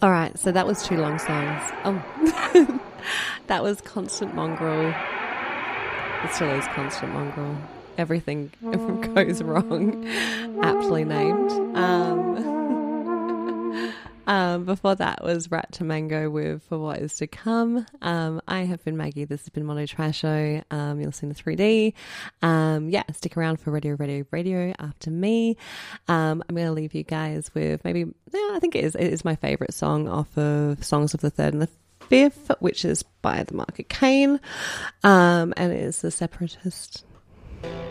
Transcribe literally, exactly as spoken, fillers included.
All right, so that was two long songs. Oh, that was Constant Mongrel. It still is Constant Mongrel. Everything goes wrong. Aptly named. Um, um, before that was Rat to Mango with For What Is To Come. Um, I have been Maggie. This has been Mono Trasho. Um, you'll see the three D. Um, yeah, stick around for Radio, Radio, Radio after me. Um, I'm going to leave you guys with maybe, yeah, I think it is, it is my favourite song off of Songs of the Third and the Fifth, which is by the Market Kane. Um, and it is The Separatist.